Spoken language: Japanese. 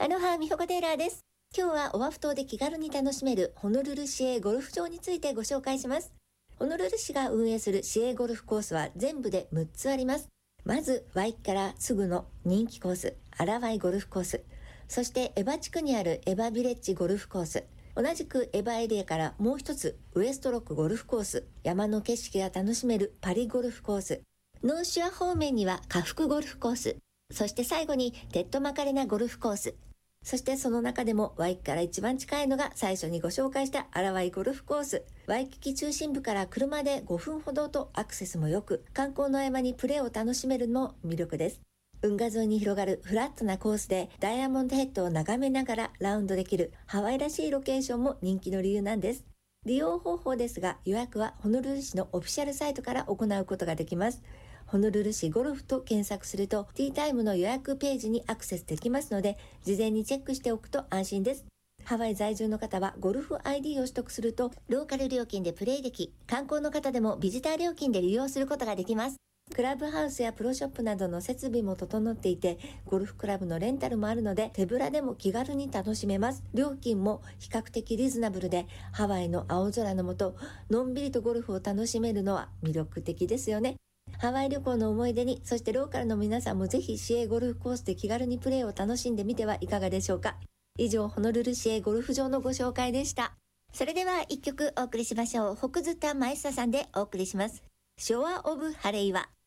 アロハ美穂子テイラーです。今日はオアフ島で気軽に楽しめるホノルル市営ゴルフ場についてご紹介します。ホノルル市が運営する市営ゴルフコースは全部で6つあります。まずワイキからすぐの人気コース、アラワイゴルフコース、そしてエバ地区にあるエバビレッジゴルフコース、同じくエバエリアからもう一つウエストロックゴルフコース、山の景色が楽しめるパリゴルフコース、ノーシュア方面には下福ゴルフコース、そして最後にテッドマカレナゴルフコース、そしてその中でもワイキから一番近いのが最初にご紹介したアラワイゴルフコース。ワイキキ中心部から車で5分ほどとアクセスも良く、観光の合間にプレーを楽しめるのも魅力です。運河沿いに広がるフラットなコースでダイヤモンドヘッドを眺めながらラウンドできるハワイらしいロケーションも人気の理由なんです。利用方法ですが、予約はホノルル市のオフィシャルサイトから行うことができます。ホノルル市ゴルフと検索するとティータイムの予約ページにアクセスできますので、事前にチェックしておくと安心です。ハワイ在住の方はゴルフ ID を取得するとローカル料金でプレイでき、観光の方でもビジター料金で利用することができます。クラブハウスやプロショップなどの設備も整っていて、ゴルフクラブのレンタルもあるので手ぶらでも気軽に楽しめます。料金も比較的リーズナブルで、ハワイの青空の下のんびりとゴルフを楽しめるのは魅力的ですよね。ハワイ旅行の思い出に、そしてローカルの皆さんもぜひ市営ゴルフコースで気軽にプレーを楽しんでみてはいかがでしょうか。以上、ホノルル市営ゴルフ場のご紹介でした。それでは一曲お送りしましょう。北津田マエッサさんでお送りします。ショアオブハレイワ。